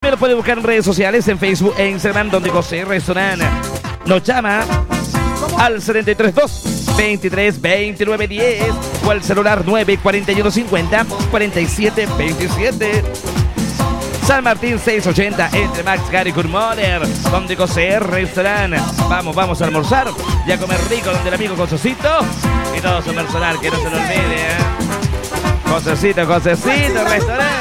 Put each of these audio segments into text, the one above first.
También lo puede buscar en redes sociales, en Facebook e Instagram, donde José Restaurant. Nos llama al 732-23-29-10 o al celular 941-50-47-27. San Martín 680 entre Max Gary Kurmoner, donde José Restaurant. Vamos a almorzar y a comer rico, donde el amigo Josecito y todo su personal, que no se lo olvide, Josecito, Restaurant.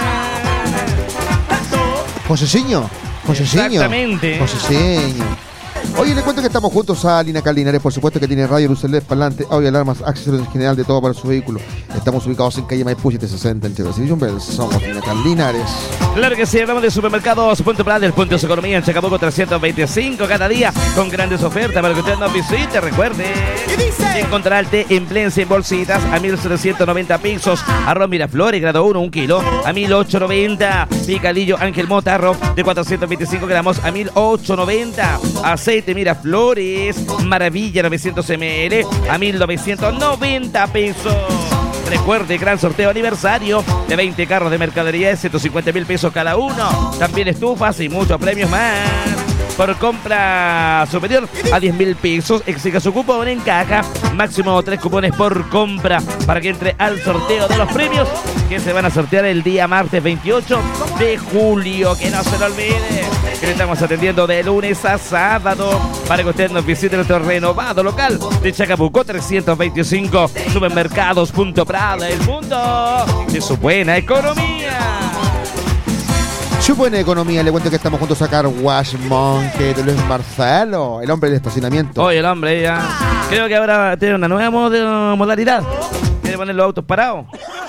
Joseciño. Exactamente. Joseciño. Oye, le cuento que estamos juntos a Linacar Linares, por supuesto que tiene radio, luces LED, parlante, audio, alarmas, accesorios en general de todo para su vehículo. Estamos ubicados en calle Maipú 760 en Chevrolet. Somos Linacar Linares. Claro que sí, hablamos de supermercados Punto Prada, el Punto de su economía en Chacabuco 325 cada día con grandes ofertas para que usted nos visite. Recuerde, encontrará el té en Plense en bolsitas a 1.790 pesos. Arroz Miraflores, grado 1, 1 kilo a 1.890. Picadillo Ángel Mota, arroz de 425 gramos a 1.890. Aceite Miraflores, Maravilla 900 ml a 1.990 pesos. Recuerde, gran sorteo aniversario de 20 carros de mercadería de 150.000 pesos cada uno. También estufas y muchos premios más. Por compra superior a 10.000 pesos, exija su cupón en caja. Máximo 3 cupones por compra para que entre al sorteo de los premios que se van a sortear el día martes 28 de julio. Que no se lo olvide, que le estamos atendiendo de lunes a sábado para que usted nos visite nuestro renovado local de Chacabuco 325. Supermercados Punto Prada, el mundo de su buena economía. Su buena economía, le cuento que estamos juntos a Car Wash Monkey de Luis Marcelo, el hombre del estacionamiento. Oye, el hombre ya. Creo que ahora tiene una nueva modalidad. Quiere poner los autos parados.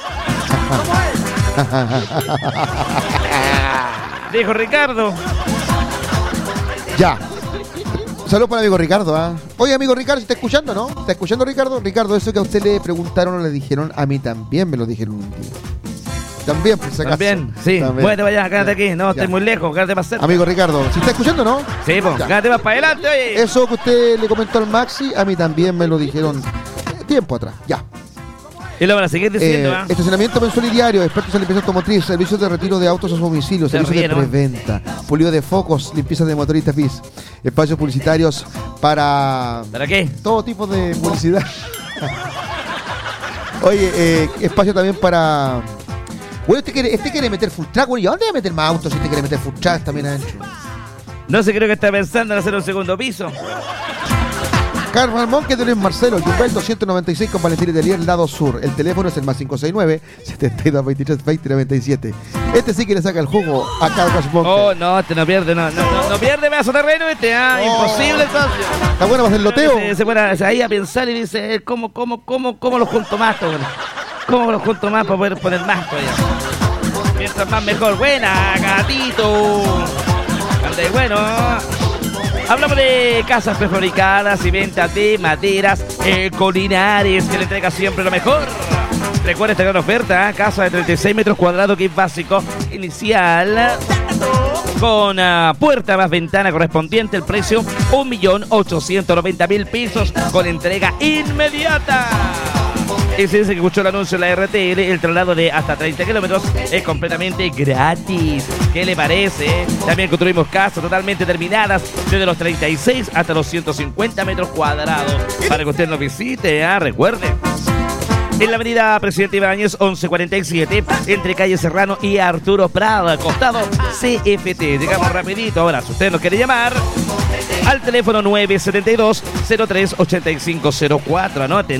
Dijo Ricardo. Ya. Saludos para el amigo Ricardo, Oye, amigo Ricardo, ¿está escuchando, no? ¿Está escuchando, Ricardo? Ricardo, eso que a usted le preguntaron o le dijeron, a mí también me lo dijeron un día. También, por si acaso. También, sí. También. Bueno, vaya, quédate aquí. No, estoy muy lejos, quédate más cerca. Amigo Ricardo, ¿si está escuchando, no? Sí, pues, quédate más para adelante, oye. Eso que usted le comentó al Maxi, a mí también me lo dijeron tiempo atrás. Ya. Y lo van a seguir diciendo, Estacionamiento mensual y diario, expertos en limpieza automotriz, servicios de retiro de autos a su domicilio, servicios de preventa, pulido de focos, limpieza de motor y tapiz, espacios publicitarios para... ¿Para qué? Todo tipo de publicidad. Oye, espacio también para... Bueno, este quiere meter full track, bueno, ¿y a dónde va a meter más autos si este quiere meter full track también adentro? No sé, creo que está pensando en hacer un segundo piso. Carlos Monque de Luis Marcelo, Yumbel 296 con Valentín Italier, lado sur. El teléfono es el más 569-7223-2097. Este sí que le saca el jugo a Carlos Monque. Oh, no, este no pierde, no pierde pedazo de terreno este, imposible entonces. Está bueno para hacer loteo. Se pone ahí a pensar y dice, ¿cómo lo junto más? ¿Cómo lo junto más para poder poner más todavía? Mientras más mejor. Buena, gatito. Anda y bueno. Hablamos de casas prefabricadas y ventas de maderas Ecolinares, que le entrega siempre lo mejor. Recuerda esta gran oferta, casa de 36 metros cuadrados, que es básico, inicial, con puerta más ventana correspondiente, el precio 1.890.000 pesos, con entrega inmediata. Y se dice que escuchó el anuncio en la RTL, el traslado de hasta 30 kilómetros es completamente gratis. ¿Qué le parece? También construimos casas totalmente terminadas desde los 36 hasta los 150 metros cuadrados. Para que usted nos visite, recuerde. En la avenida Presidente Ibáñez 1147, entre calle Serrano y Arturo Prada, costado CFT. Llegamos rapidito. Ahora, si usted nos quiere llamar, al teléfono 972-03-8504. Anote,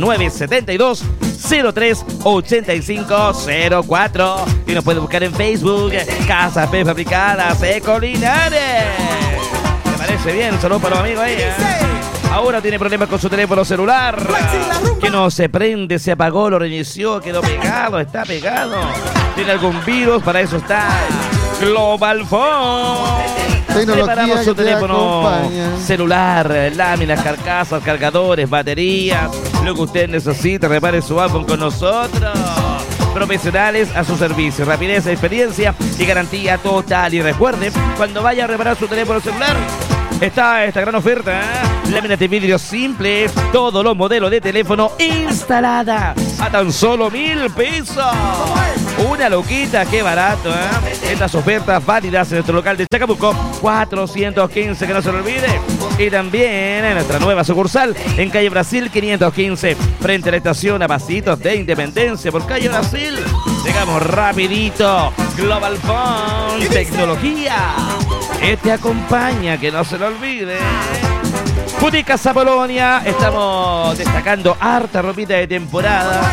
972-03-8504. Y nos puede buscar en Facebook, Casas Prefabricadas Ecolinares. ¿Me parece bien? Saludos para los amigos ahí. Ahora tiene problemas con su teléfono celular, que no se prende, se apagó, lo reinició, quedó pegado, está pegado. Tiene algún virus, para eso está Global Phone. Preparamos su teléfono celular, láminas, carcasas, cargadores, baterías, lo que usted necesite. Repare su iPhone con nosotros. Profesionales a su servicio, rapidez, experiencia y garantía total. Y recuerde, cuando vaya a reparar su teléfono celular, está esta gran oferta, láminas de vidrio simples, todos los modelos de teléfono instalada a tan solo 1.000 pesos. Una loquita, qué barato, ¿eh? Estas ofertas válidas en nuestro local de Chacabuco 415, que no se lo olvide. Y también en nuestra nueva sucursal en calle Brasil 515, frente a la estación a pasitos de Independencia por calle Brasil. Llegamos rapidito. Global Phone, tecnología. Este acompaña, que no se lo olvide. Boutique Casa Polonia, estamos destacando harta ropita de temporada.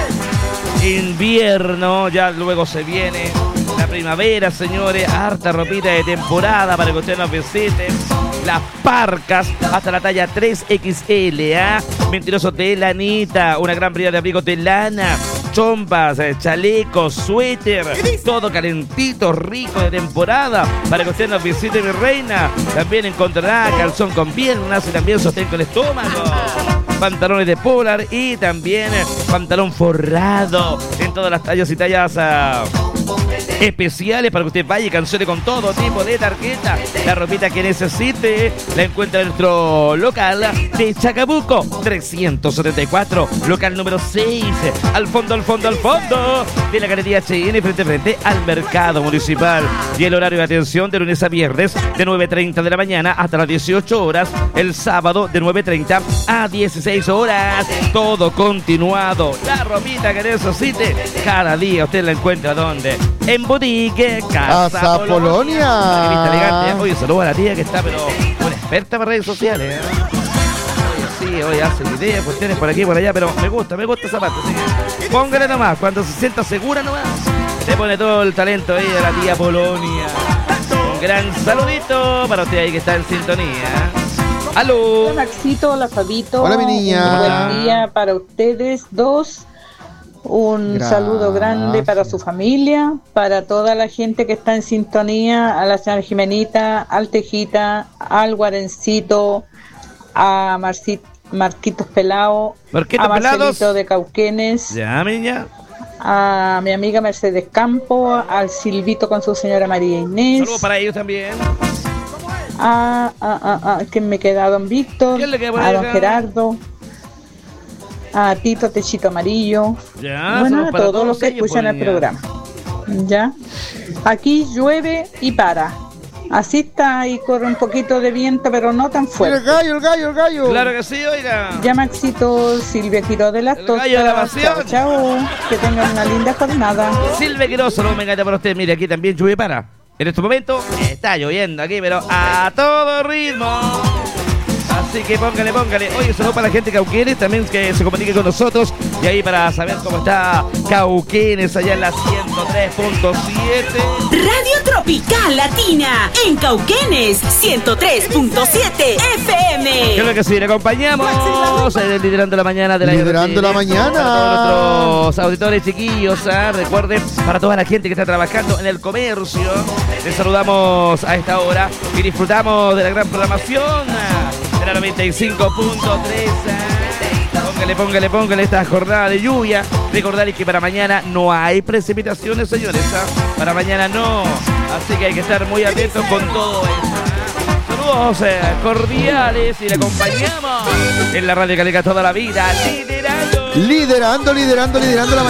Invierno, ya luego se viene la primavera, señores. Harta ropita de temporada para que usted nos visite. Las parcas hasta la talla 3XL, mentirosos de lanita, una gran variedad de abrigos de lana, chompas, chalecos, suéter, todo calentito, rico de temporada para que usted nos visite, mi reina. También encontrará calzón con piernas y también sostén con estómago, pantalones de polar y también pantalón forrado en todas las tallas y tallas especiales para que usted vaya y cancele con todo tipo de tarjeta. La ropita que necesite la encuentra en nuestro local de Chacabuco 374, local número 6, al fondo de la galería H&M, frente al mercado municipal. Y el horario de atención de lunes a viernes de 9:30 de la mañana hasta las 18 horas, el sábado de 9:30 a 16 horas, todo continuado. La ropita que necesite cada día usted la encuentra ¿dónde? En Boutique Casa Polonia. Vista elegante, ¿eh? Oye, saludo a la tía que está, pero una experta para redes sociales, ¿eh? Oye, sí, hoy hace ideas, cuestiones por aquí y por allá, pero me gusta esa parte, así que póngale nomás, cuando se sienta segura nomás, le pone todo el talento ahí de la tía Polonia. Un gran saludito para usted ahí que está en sintonía. ¡Aló! Hola Maxito, hola Fabito. Hola mi niña. Buen día para ustedes dos. Un saludo grande para su familia, para toda la gente que está en sintonía, a la señora Jimenita, al Tejita, al Guarencito, a Marquitos Pelao, a Marcelito de Cauquenes, ya, niña. A mi amiga Mercedes Campo, al Silvito con su señora María Inés. Saludos para ellos también. ¿Quién me queda? A don Víctor, a don Gerardo, a Tito Techito Amarillo, ya, bueno, a todos los que ellos, escuchan el programa. Ya, aquí llueve y para. Así está y corre un poquito de viento, pero no tan fuerte. El gallo. Claro que sí, oiga. Ya Maxito, Silvia Quiró de las Tostas. Chao, que tengan una linda jornada. Silvia Quiró, saludos, me encanta para usted. Mire, aquí también llueve para. En este momento está lloviendo aquí, pero a todo ritmo. Así que póngale. Oye, saludos para la gente de Cauquenes, también que se comunique con nosotros. Y ahí para saber cómo está Cauquenes allá en la 103.7. Radio Tropical Latina en Cauquenes 103.7 FM. Creo que sí, le acompañamos liderando la mañana de la Liderando la mañana. Para todos nuestros auditores chiquillos, recuerden, para toda la gente que está trabajando en el comercio, les saludamos a esta hora y disfrutamos de la gran programación de la 95.3. Póngale esta jornada de lluvia. Recordarles que para mañana no hay precipitaciones, señores. Para mañana no. Así que hay que estar muy atentos con todo eso. Saludos cordiales y le acompañamos en la Radio Calega toda la vida. Liderando la